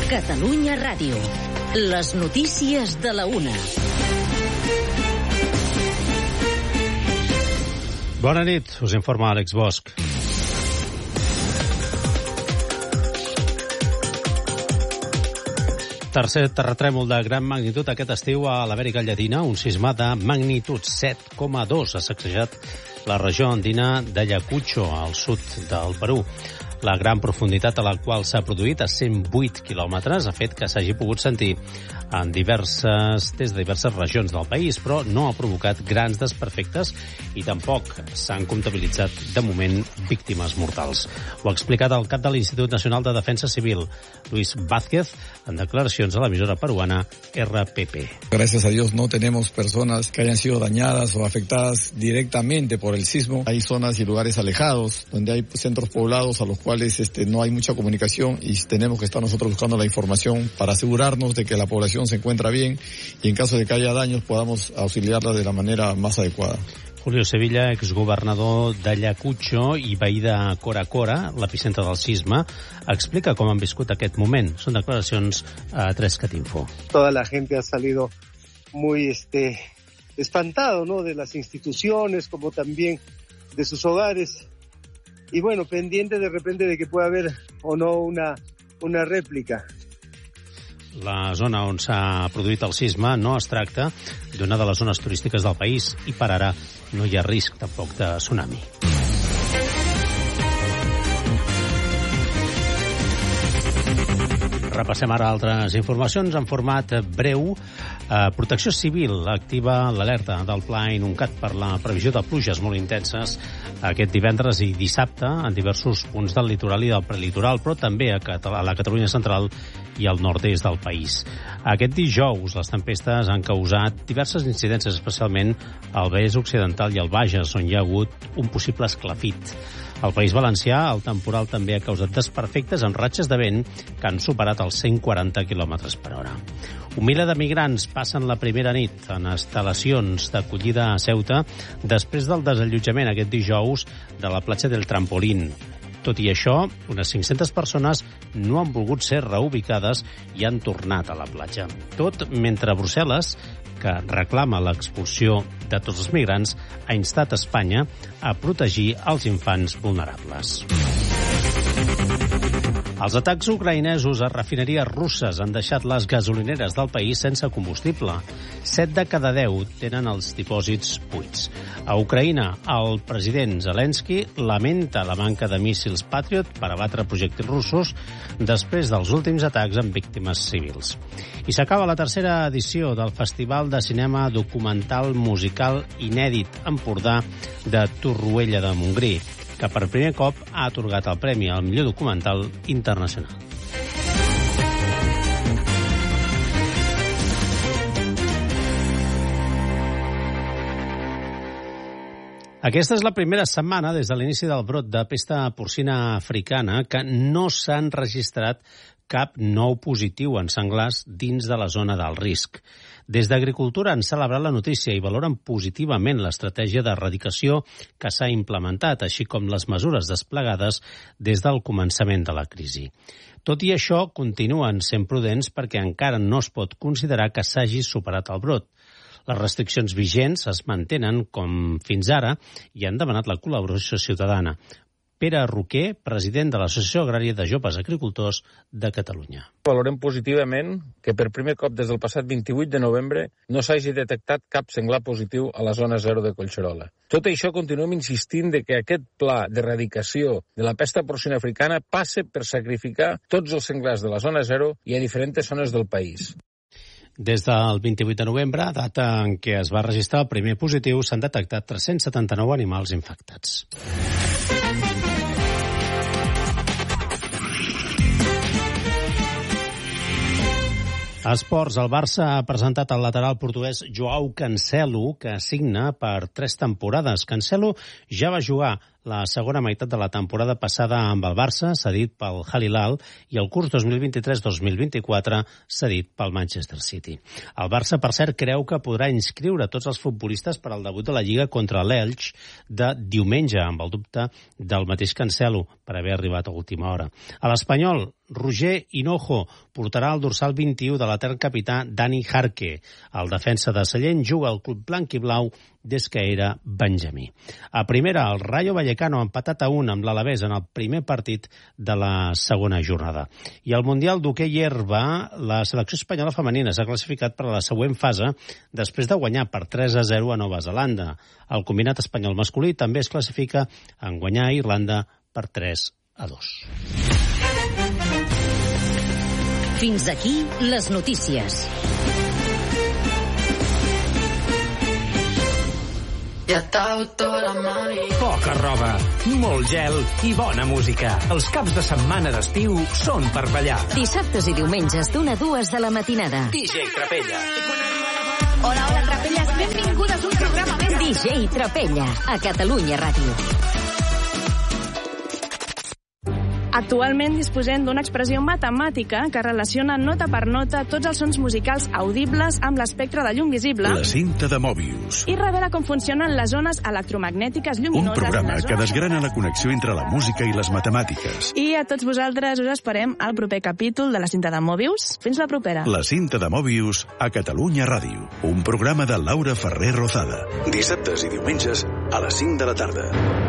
Catalunya Ràdio. Les notícies de la una. Bona nit, us informa Àlex Bosch. Tercer terratrèmol de gran magnitud aquest estiu a l'Amèrica Llatina, un sisme de magnitud 7,2 ha sacsejat la regió andina d'Ayacucho, al sud del Perú. La gran profunditat a la qual s'ha produït, a 108 quilòmetres, ha fet que s'hagi pogut sentir des de diverses regions del país, però no ha provocat grans desperfectes i tampoc s'han comptabilitzat, de moment, víctimes mortals. Ho ha explicat el cap de l'Institut Nacional de Defensa Civil, Luis Vázquez, en declaracions a l'emissora peruana RPP. Gracias a Dios no tenemos personas que hayan sido dañadas o afectadas directamente por el sismo. Hay zonas y lugares alejados donde hay centros poblados a los cuales no hay mucha comunicación y tenemos que estar nosotros buscando la información para asegurarnos de que la población se encuentra bien y en caso de que haya daños podamos auxiliarla de la manera más adecuada. Julio Sevilla, exgovernador d'Ayacucho i veí de Cora Cora, l'epicentre del sisme, explica com han viscut aquest moment. Són declaracions a 3cat Info. Toda la gente ha salido muy espantado, ¿no?, de las instituciones como también de sus hogares. Y bueno, pendiente de repente de que pueda haber o no una réplica. La zona on s'ha produït el sisme no es tracta d'una de les zones turístiques del país i per ara no hi ha risc tampoc de tsunami. Repassem ara altres informacions en format breu. Protecció Civil activa l'alerta del Pla Inuncat per la previsió de pluges molt intenses aquest divendres i dissabte en diversos punts del litoral i del prelitoral, però també a la Catalunya central i al nord-est del país. Aquest dijous les tempestes han causat diverses incidències, especialment al Vallès Occidental i al Bages, on hi ha hagut un possible esclafit. Al País Valencià, el temporal també ha causat desperfectes en ratxes de vent que han superat els 140 km per hora. Un miler de migrants passen la primera nit en instal·lacions d'acollida a Ceuta després del desallotjament aquest dijous de la platja del Trampolín. Tot i això, unes 500 persones no han volgut ser reubicades i han tornat a la platja. Tot mentre Brussel·les, que reclama l'expulsió de tots els migrants, ha instat Espanya a protegir els infants vulnerables. Els atacs ucraïnesos a refineries russes han deixat les gasolineres del país sense combustible. 7 de cada 10 tenen els dipòsits buits. A Ucraïna, el president Zelensky lamenta la manca de míssils Patriot per abatre projectils russos després dels últims atacs amb víctimes civils. I s'acaba la tercera edició del Festival de Cinema Documental Musical Inèdit Empordà de Torroella de Montgrí, que per primer cop ha atorgat el Premi al millor documental internacional. Aquesta és la primera setmana des de l'inici del brot de pesta porcina africana que no s'han registrat cap nou positiu en senglars dins de la zona d'alt risc. Des d'Agricultura han celebrat la notícia i valoren positivament l'estratègia d'erradicació que s'ha implementat, així com les mesures desplegades des del començament de la crisi. Tot i això, continuen sent prudents perquè encara no es pot considerar que s'hagi superat el brot. Les restriccions vigents es mantenen com fins ara i han demanat la col·laboració ciutadana. Pere Roquer, president de l'Associació Agrària de Joves Agricultors de Catalunya. Valorem positivament que per primer cop des del passat 28 de novembre no s'hagi detectat cap senglar positiu a la zona 0 de Collserola. Tot això continuem insistint de que aquest pla d'erradicació de la pesta porcina africana passe per sacrificar tots els senglars de la zona 0 i a diferents zones del país. Des del 28 de novembre, data en què es va registrar el primer positiu, s'han detectat 379 animals infectats. Esports, el Barça ha presentat el lateral portuguès Joao Cancelo, que signa per 3 temporades. Cancelo ja va jugar la segona meitat de la temporada passada amb el Barça, cedit pel Al Hilal, i el curs 2023-2024 cedit pel Manchester City. El Barça, per cert, creu que podrà inscriure tots els futbolistes per al debut de la Lliga contra l'Elx de diumenge, amb el dubte del mateix Cancelo per haver arribat a última hora. A l'Espanyol Roger Hinojo portarà el dorsal 21 de l'etern capità Dani Jarque. El defensa de Sallent juga al club blanc i blau des que era benjamí. A primera, el Rayo Vallecano ha empatat a 1 amb l'Alavés en el primer partit de la segona jornada. I al Mundial d'hoquei herba, la selecció espanyola femenina s'ha classificat per a la següent fase després de guanyar per 3-0 a Nova Zelanda. El combinat espanyol masculí també es classifica en guanyar a Irlanda per 3-2. Fins aquí les notícies. Poca roba, molt gel i bona música. Els caps de setmana d'estiu són per ballar. Dissabtes i diumenges d'1 a 2 de la matinada. DJ Trapella. Hola, Trapelles, benvingudes a un programa més. DJ Trapella, a Catalunya Ràdio. Actualment disposem d'una expressió matemàtica que relaciona nota per nota tots els sons musicals audibles amb l'espectre de llum visible. La cinta de Mobius. I revela com funcionen les zones electromagnètiques lluminoses. Un programa que desgrana la connexió entre la música i les matemàtiques. I a tots vosaltres us esperem al proper capítol de la cinta de Mobius. Fins la propera. La cinta de Mobius a Catalunya Ràdio. Un programa de Laura Ferrer Rozada. Dissabtes i diumenges a les 5 de la tarda.